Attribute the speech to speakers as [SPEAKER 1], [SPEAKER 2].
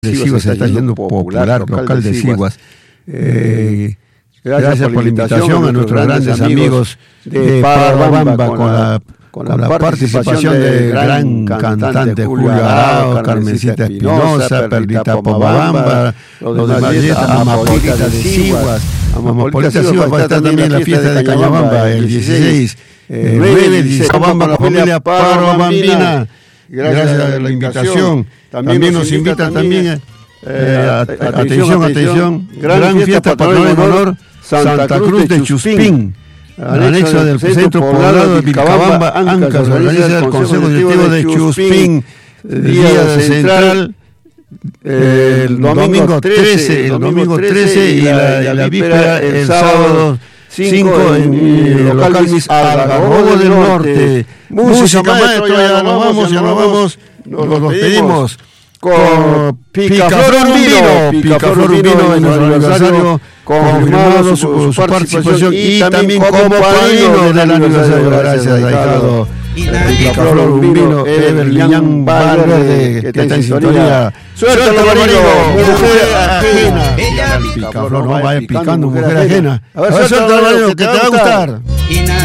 [SPEAKER 1] de Siguas se está yendo popular, local de Siguas. Gracias por la invitación a nuestros grandes amigos de Parrabamba con la participación de gran cantante Julio Arao, Carmencita Espinosa, Perlita Pomabamba, los de Marieta, Amapolita de Siguas. Amapolita Siguas va a estar también en la fiesta de Cañabamba el 16. El 9 de 16 con la familia Parrabambina. Gracias a la invitación. También nos invitan también atención, gran fiesta patronal en honor Santa Cruz de Chuspín, al anexo del centro poblado de Vilcabamba, Ancash, organiza el Consejo Directivo de Chuspín, día central, el domingo 13 y la víspera el sábado 5 en el local Mis Algarrobo del Norte. Música, maestro, ya nos vamos, nos despedimos con Picaflor Vino en nuestro aniversario, confirmado su participación y también como padrino del aniversario. Gracias, ahijado. Picaflor Vino, Everlian Valverde, que está en sintonía. Suéltalo, marido, mujer ajena. Picaflor no vaya picando mujer ajena. A ver, suéltalo, marido, que te va a gustar.